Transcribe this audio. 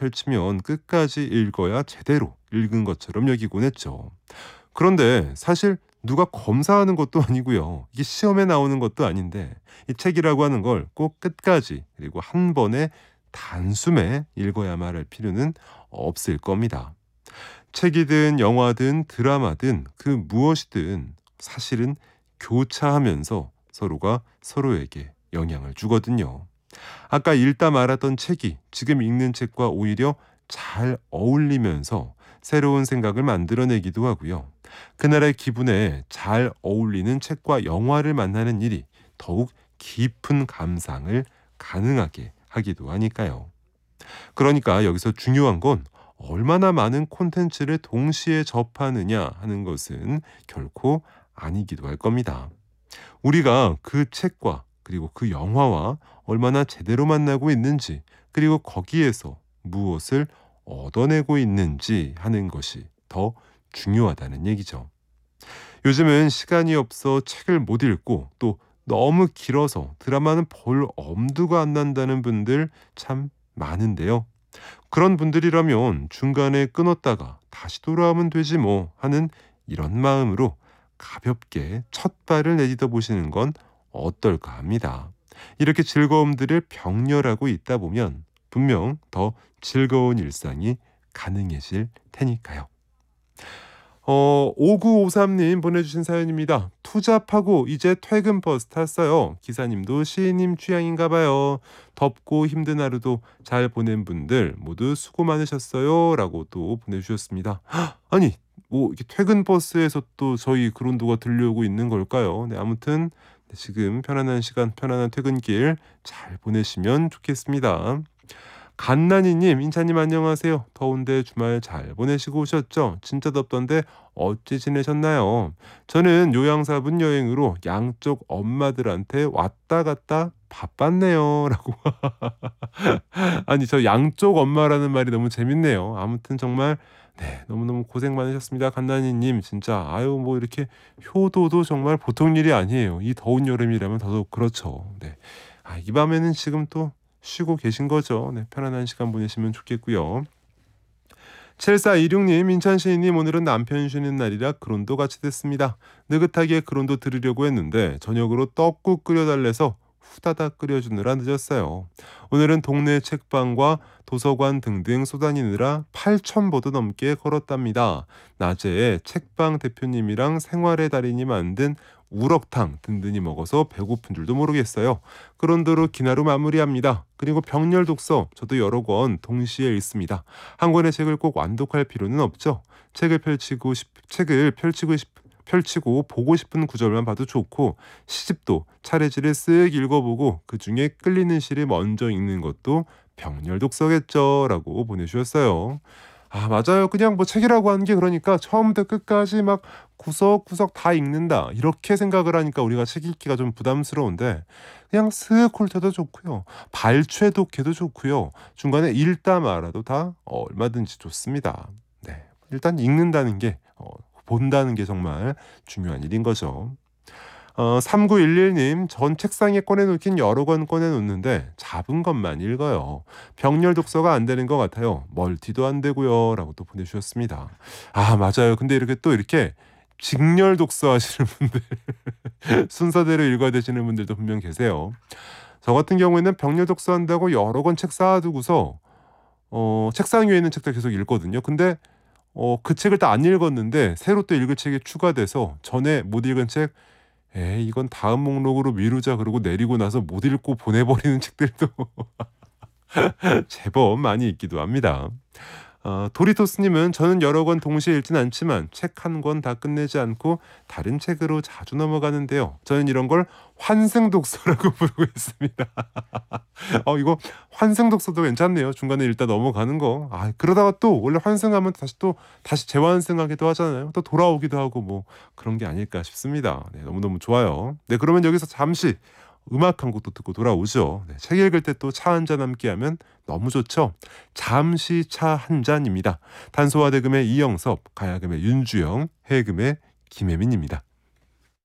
펼치면 끝까지 읽어야 제대로 읽은 것처럼 여기곤 했죠. 그런데 사실 누가 검사하는 것도 아니고요. 이게 시험에 나오는 것도 아닌데 이 책이라고 하는 걸 꼭 끝까지 그리고 한 번에 단숨에 읽어야만 할 필요는 없을 겁니다. 책이든 영화든 드라마든 그 무엇이든 사실은 교차하면서 서로가 서로에게 영향을 주거든요. 아까 읽다 말았던 책이 지금 읽는 책과 오히려 잘 어울리면서 새로운 생각을 만들어내기도 하고요. 그날의 기분에 잘 어울리는 책과 영화를 만나는 일이 더욱 깊은 감상을 가능하게 하기도 하니까요. 그러니까 여기서 중요한 건 얼마나 많은 콘텐츠를 동시에 접하느냐 하는 것은 결코 아니기도 할 겁니다. 우리가 그 책과 그리고 그 영화와 얼마나 제대로 만나고 있는지 그리고 거기에서 무엇을 얻어내고 있는지 하는 것이 더 중요하다는 얘기죠. 요즘은 시간이 없어 책을 못 읽고 또 너무 길어서 드라마는 볼 엄두가 안 난다는 분들 참 많은데요. 그런 분들이라면 중간에 끊었다가 다시 돌아오면 되지 뭐 하는 이런 마음으로 가볍게 첫 발을 내딛어 보시는 건 어떨까 합니다. 이렇게 즐거움들을 병렬하고 있다 보면 분명 더 즐거운 일상이 가능해질 테니까요. 5953님 보내주신 사연입니다. 투잡하고 이제 퇴근 버스 탔어요. 기사님도 시인님 취향인가 봐요. 덥고 힘든 하루도 잘 보낸 분들 모두 수고 많으셨어요. 라고 또 보내주셨습니다. 아니 뭐 이렇게 퇴근 버스에서 또 저희 그런도가 들려오고 있는 걸까요? 네, 아무튼 지금 편안한 시간 편안한 퇴근길 잘 보내시면 좋겠습니다. 간나니님, 인차님 안녕하세요. 더운데 주말 잘 보내시고 오셨죠? 진짜 덥던데 어찌 지내셨나요? 저는 요양사분 여행으로 양쪽 엄마들한테 왔다 갔다 바빴네요. 라고. 아니, 저 양쪽 엄마라는 말이 너무 재밌네요. 아무튼 정말 네, 너무너무 고생 많으셨습니다. 간나니님, 진짜 아유 뭐 이렇게 효도도 정말 보통 일이 아니에요. 이 더운 여름이라면 더더욱 그렇죠. 네. 이 밤에는 지금 또 쉬고 계신 거죠. 네, 편안한 시간 보내시면 좋겠고요. 7426님, 인천시인님 오늘은 남편 쉬는 날이라 그론도 같이 됐습니다. 느긋하게 그론도 들으려고 했는데 저녁으로 떡국 끓여달래서 후다닥 끓여주느라 늦었어요. 오늘은 동네 책방과 도서관 등등 쏘다니느라 8,000보도 넘게 걸었답니다. 낮에 책방 대표님이랑 생활의 달인이 만든 우럭탕 든든히 먹어서 배고픈 줄도 모르겠어요. 그런대로 긴 하루 마무리합니다. 그리고 병렬 독서 저도 여러 권 동시에 읽습니다. 한 권의 책을 꼭 완독할 필요는 없죠. 책을 펼치고 보고 싶은 구절만 봐도 좋고 시집도 차례지를 쓱 읽어보고 그중에 끌리는 시를 먼저 읽는 것도 병렬 독서겠죠. 라고 보내주셨어요. 맞아요. 그냥 뭐 책이라고 하는 게 그러니까 처음부터 끝까지 막 구석구석 다 읽는다 이렇게 생각을 하니까 우리가 책 읽기가 좀 부담스러운데 그냥 쓱 훑어도 좋고요. 발췌독해도 좋고요. 중간에 읽다 말아도 다 얼마든지 좋습니다. 네, 일단 읽는다는 게 본다는 게 정말 중요한 일인 거죠. 3911님, 전 책상에 꺼내놓긴 여러 권 꺼내놓는데 잡은 것만 읽어요. 병렬 독서가 안 되는 것 같아요. 멀티도 안 되고요. 라고 또 보내주셨습니다. 맞아요. 근데 이렇게 직렬 독서 하시는 분들, 순서대로 읽어야 되시는 분들도 분명 계세요. 저 같은 경우에는 병렬 독서 한다고 여러 권 책 쌓아두고서 책상 위에 있는 책들 계속 읽거든요. 근데 그 책을 다 안 읽었는데 새로 또 읽을 책이 추가돼서 전에 못 읽은 책 이건 다음 목록으로 미루자 그러고 내리고 나서 못 읽고 보내버리는 책들도 제법 많이 있기도 합니다. 도리토스님은 저는 여러 권 동시에 읽진 않지만 책 한 권 다 끝내지 않고 다른 책으로 자주 넘어가는데요. 저는 이런 걸 환승독서라고 부르고 있습니다. 이거 환승독서도 괜찮네요. 중간에 읽다 넘어가는 거. 그러다가 또 원래 환승하면 다시 재환승하기도 하잖아요. 또 돌아오기도 하고 뭐 그런 게 아닐까 싶습니다. 네, 너무너무 좋아요. 네, 그러면 여기서 잠시 음악 한 곡도 듣고 돌아오죠. 네, 책 읽을 때 또 차 한 잔 함께 하면 너무 좋죠. 잠시 차 한 잔입니다. 단소화대금의 이영섭, 가야금의 윤주영, 해금의 김혜민입니다.